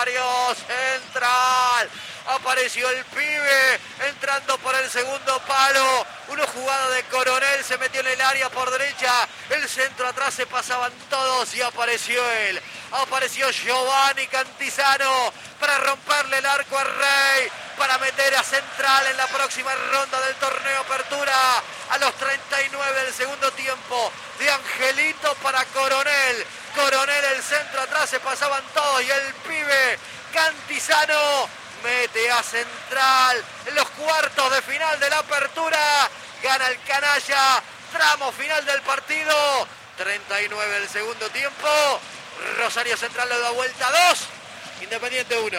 Central. Apareció el pibe entrando por el segundo palo. Uno jugado de Coronel, se metió en el área por derecha. El centro atrás, se pasaban todos y apareció él. Apareció Giovanni Cantizano para romperle el arco a Rey, para meter a Central en la próxima ronda del torneo Apertura. A los 39 del segundo tiempo, de Angelito para Coronel. Coronel, el centro atrás, se pasaban todos y el pibe Cantizano mete a Central en los cuartos de final de la Apertura. Gana el canalla, tramo final del partido. 39 del segundo tiempo. Rosario Central le da vuelta 2. Independiente 1.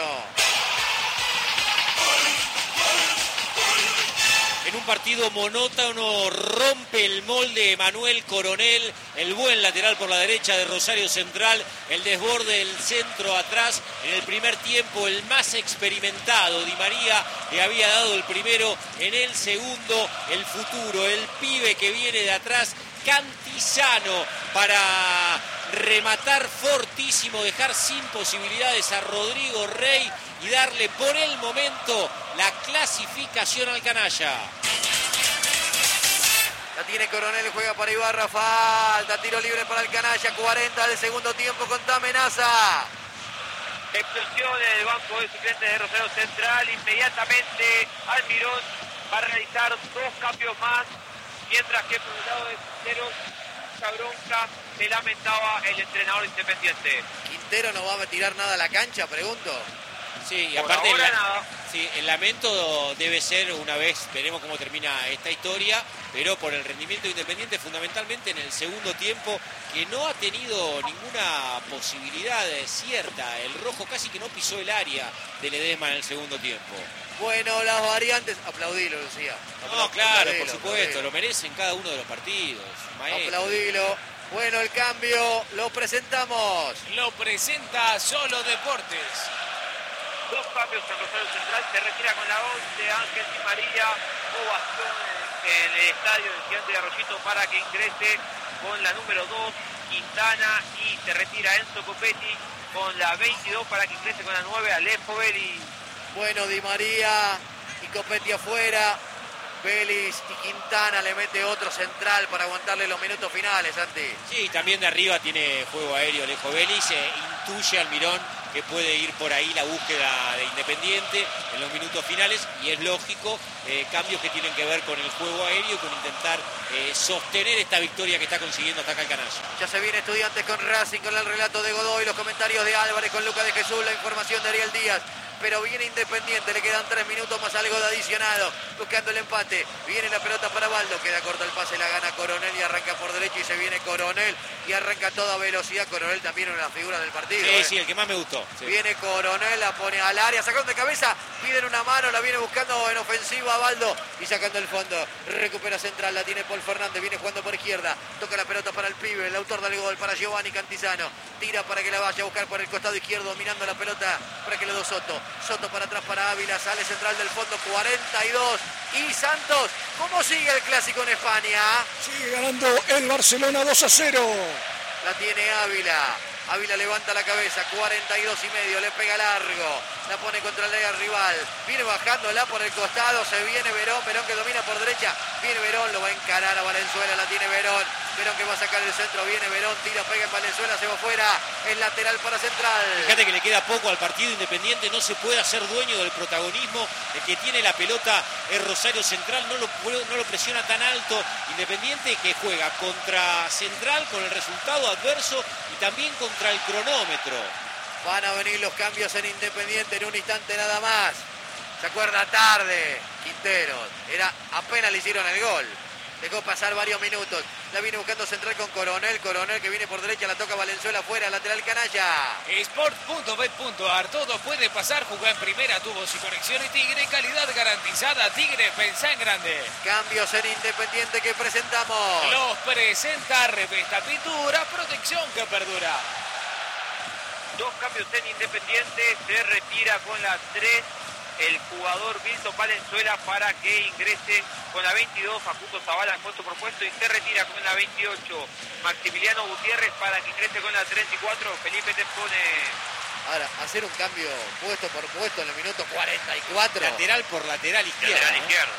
En un partido monótono rompe el molde Manuel Coronel, el buen lateral por la derecha de Rosario Central, el desborde del centro atrás. En el primer tiempo el más experimentado, Di María, le había dado el primero. En el segundo, el futuro, el pibe que viene de atrás, Cantizano, para rematar fortísimo, dejar sin posibilidades a Rodrigo Rey y darle por el momento la clasificación al canalla. La tiene Coronel, juega para Ibarra, falta, tiro libre para el canalla, 40 del segundo tiempo, con amenaza. Explosión en el banco de suplentes de Rosario Central. Inmediatamente Almirón va a realizar 2 cambios más, mientras que por el lado de Quinteros, esa bronca se lamentaba el entrenador Independiente. ¿Quintero no va a tirar nada a la cancha, pregunto? Sí, y Por aparte ahora nada. sí, el lamento debe ser, una vez veremos cómo termina esta historia, pero por el rendimiento Independiente, fundamentalmente en el segundo tiempo, que no ha tenido ninguna posibilidad cierta. El rojo casi que no pisó el área de Ledesma en el segundo tiempo. Bueno, las variantes, aplaudilo, Lucía. No, claro, Aplaudilo, por supuesto, aplaudilo. lo merecen cada uno de los partidos, maestro. Aplaudilo. Bueno, el cambio lo presentamos. Lo presenta Solo Deportes. 2 cambios en Rosario Central. Se retira con la 11 Ángel Di María. Ovación en el estadio del Gigante de Arroyito para que ingrese con la número 2 Quintana, y se retira Enzo Copetti con la 22 para que ingrese con la 9 Alejo Vélez. Bueno, Di María y Copetti afuera. Vélez y Quintana le mete otro central para aguantarle los minutos finales, Santi. Sí, también de arriba tiene juego aéreo Alejo Vélez, intuye Almirón que puede ir por ahí la búsqueda de Independiente en los minutos finales, y es lógico, cambios que tienen que ver con el juego aéreo y con intentar sostener esta victoria que está consiguiendo hasta acá el canalla. Ya se viene Estudiantes con Racing, con el relato de Godoy, los comentarios de Álvarez, con Lucas de Jesús, la información de Ariel Díaz. Pero viene Independiente, le quedan 3 minutos más algo de adicionado, buscando el empate. Viene la pelota para Baldo, queda corto el pase, la gana Coronel y arranca por derecha, y se viene Coronel y arranca a toda velocidad. Coronel también una de las figuras del partido. Sí, sí, el que más me gustó. Sí. Viene Coronel, la pone al área, sacando de cabeza, piden una mano, la viene buscando en ofensiva Baldo y sacando el fondo. Recupera Central, la tiene Paul Fernández, viene jugando por izquierda, toca la pelota para el pibe, el autor del gol, para Giovanni Cantizano. Tira para que la vaya a buscar por el costado izquierdo, dominando la pelota para que le dé Soto. Soto para atrás para Ávila, sale Central del fondo, 42. Y Santos, ¿cómo sigue el clásico en España? Sigue ganando el Barcelona 2-0. La tiene Ávila. Ávila levanta la cabeza, 42,5, le pega largo, la pone contra el área rival, viene bajándola por el costado, se viene Verón, Verón que domina por derecha, viene Verón, lo va a encarar a Valenzuela, la tiene Verón, Verón que va a sacar el centro, viene Verón, tira, pega en Valenzuela, se va afuera, es lateral para Central. Fíjate que le queda poco al partido. Independiente no se puede hacer dueño del protagonismo, el que tiene la pelota es Rosario Central, no lo presiona tan alto. Independiente que juega contra Central con el resultado adverso y también contra el cronómetro. Van a venir los cambios en Independiente en un instante nada más. Se acuerda tarde Quinteros, apenas le hicieron el gol. Dejó pasar varios minutos. La viene buscando Central con Coronel. Coronel que viene por derecha, la toca Valenzuela afuera, lateral canalla. Sport.bet.ar, todo puede pasar. Jugá en primera, tubos y conexiones Tigre, calidad garantizada. Tigre, pensá en grande. Cambios en Independiente que presentamos. Los presenta Revesta Pintura, protección que perdura. 2 cambios en Independiente, se retira con la 3 el jugador Milton Valenzuela para que ingrese con la 22 Facundo Zavala, puesto propuesto, y se retira con la 28 Maximiliano Gutiérrez para que ingrese con la 34 Felipe Tempone. Ahora, hacer un cambio puesto por puesto en el minuto 44. Lateral por lateral izquierdo. Lateral ¿no? izquierdo.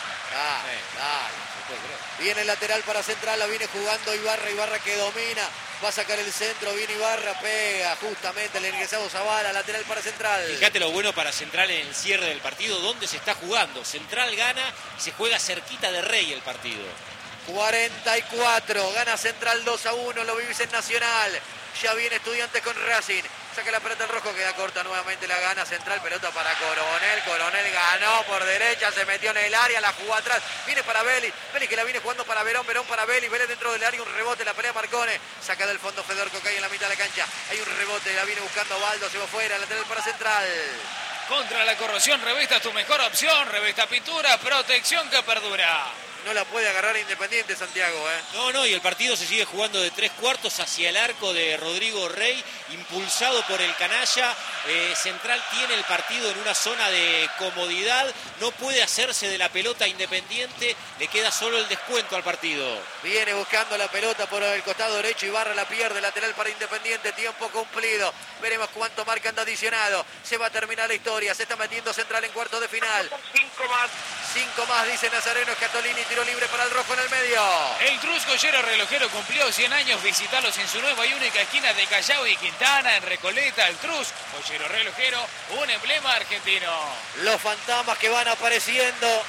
Viene el lateral para Central, la viene jugando Ibarra que domina, va a sacar el centro, viene Ibarra, pega justamente el ingresado Zavala, lateral para Central. Fíjate lo bueno para Central en el cierre del partido, donde se está jugando. Central gana y se juega cerquita de Rey el partido. 44, gana Central 2-1, lo vivís en Nacional. Ya viene Estudiantes con Racing. Saca la pelota el rojo, queda corta nuevamente, la gana Central, pelota para Coronel. Coronel ganó por derecha, se metió en el área, la jugó atrás. Viene para Vélez que la viene jugando para Verón para Vélez dentro del área, un rebote, la pelea Marcone. Saca del fondo Fedorco, cae en la mitad de la cancha. Hay un rebote, la viene buscando Baldo, se va fuera, lateral para Central. Contra la corrosión, Revesta tu mejor opción. Revesta Pintura, protección que perdura. No la puede agarrar Independiente, Santiago, No, y el partido se sigue jugando de 3/4 hacia el arco de Rodrigo Rey, impulsado por el canalla. Central tiene el partido en una zona de comodidad, no puede hacerse de la pelota Independiente, le queda solo el descuento al partido. Viene buscando la pelota por el costado derecho, Ibarra la pierde, lateral para Independiente, tiempo cumplido. Veremos cuánto marcan de adicionado. Se va a terminar la historia, se está metiendo Central en cuartos de final. 5 más, dice Nazareno Scatolini, tiro libre para el rojo en el medio. El Trus Joyero Relojero cumplió 100 años, visitarlos en su nueva y única esquina de Callao y Quintana, en Recoleta. El Trus Joyero Relojero, un emblema argentino. Los fantasmas que van apareciendo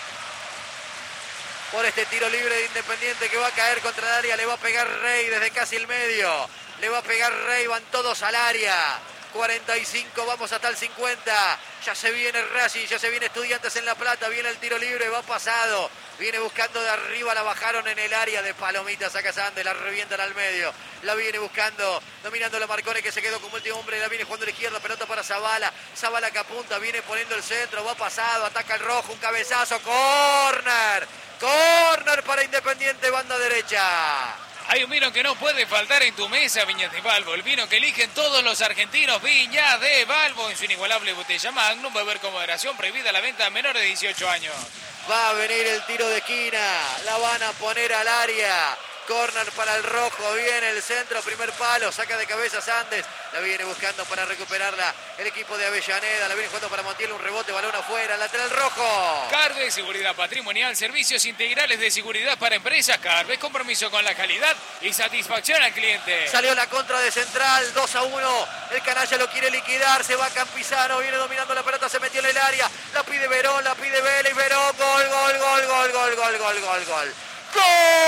por este tiro libre de Independiente que va a caer contra el área, le va a pegar Rey desde casi el medio. Le va a pegar Rey, van todos al área. 45, vamos hasta el 50. Ya se viene Racing, ya se viene Estudiantes en La Plata, viene el tiro libre, va pasado. Viene buscando de arriba, la bajaron en el área de Palomita, saca Sande, la revientan al medio. La viene buscando, dominando la Marcone que se quedó como último hombre, la viene jugando a la izquierda, pelota para Zavala. Zavala que apunta, viene poniendo el centro, va pasado, ataca el rojo, un cabezazo, córner. Córner para Independiente, banda derecha. Hay un vino que no puede faltar en tu mesa, Viña de Balbo. El vino que eligen todos los argentinos, Viña de Balbo. En su inigualable botella Magnum, beber con moderación, prohibida la venta a menores de 18 años. Va a venir el tiro de esquina, la van a poner al área. Corner para el rojo, viene el centro, primer palo, saca de cabeza Sandes, la viene buscando para recuperarla el equipo de Avellaneda, la viene jugando para Montiel, un rebote, balón afuera, lateral rojo. Carve, seguridad patrimonial, servicios integrales de seguridad para empresas. Carve, compromiso con la calidad y satisfacción al cliente. Salió la contra de Central, 2-1, el canalla lo quiere liquidar, se va Campizano, viene dominando la pelota, se metió en el área, la pide Verón, la pide Vélez, Verón, gol. ¡Gol!